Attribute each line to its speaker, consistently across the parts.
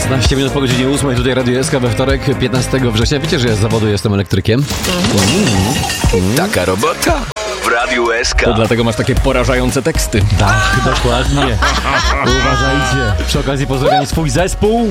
Speaker 1: 16 minut po godzinie 8, tutaj Radio SK we wtorek, 15 września. Wiecie, że ja z zawodu jestem elektrykiem?
Speaker 2: Taka robota w Radiu SK.
Speaker 3: To dlatego masz takie porażające teksty.
Speaker 1: Tak, dokładnie. Uważajcie. Przy okazji pozdrawiam swój zespół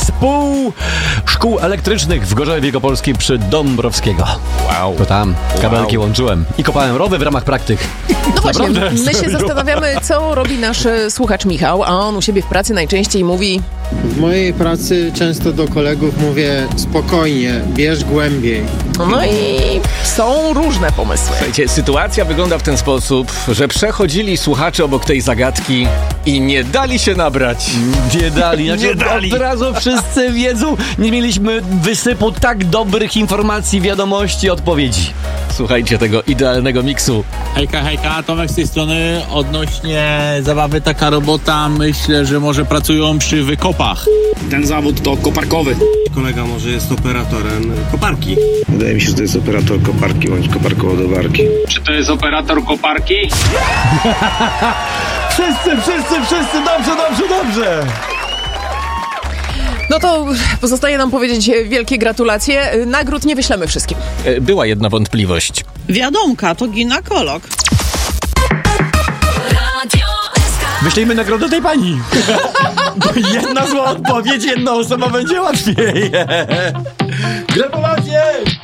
Speaker 1: szkół elektrycznych w Gorzowie Wielkopolskim przy Dąbrowskiego.
Speaker 3: Wow.
Speaker 1: To tam kabelki łączyłem i kopałem rowy w ramach praktyk.
Speaker 4: No właśnie,
Speaker 1: Naprawdę?
Speaker 4: my się zastanawiamy, co robi nasz słuchacz Michał, a on u siebie w pracy najczęściej mówi:
Speaker 5: W mojej pracy często do kolegów mówię: spokojnie, bierz głębiej.
Speaker 4: no i są różne pomysły.
Speaker 3: Słuchajcie, sytuacja wygląda w ten sposób, że przechodzili słuchacze obok tej zagadki i nie dali się nabrać.
Speaker 1: Nie dali.
Speaker 3: Nie dali.
Speaker 1: Od razu wszyscy wiedzą. Nie mieliśmy wysypu tak dobrych informacji, wiadomości, odpowiedzi.
Speaker 3: Słuchajcie tego idealnego miksu.
Speaker 6: Hejka, Tomek z tej strony. Odnośnie zabawy Taka robota, myślę, że może pracują przy wykopach.
Speaker 7: Ten zawód to koparkowy.
Speaker 8: Kolega może jest operatorem koparki.
Speaker 9: Wydaje mi się, że to jest operator koparki bądź koparkoładowarki.
Speaker 7: Czy to jest operator koparki?
Speaker 1: Wszyscy, dobrze.
Speaker 4: No to pozostaje nam powiedzieć wielkie gratulacje. Nagród nie wyślemy wszystkim.
Speaker 3: Była jedna wątpliwość.
Speaker 10: Wiadomka, to ginekolog.
Speaker 1: Wyślijmy nagrodę tej pani. Jedna zła odpowiedź, jedna osoba będzie łatwiej. Gratulacje!